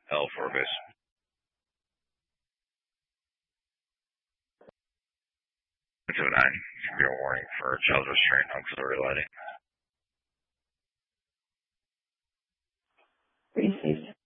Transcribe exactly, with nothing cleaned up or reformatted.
L four base. two nine. Should be a warning for child restraint auxiliary lighting. Received.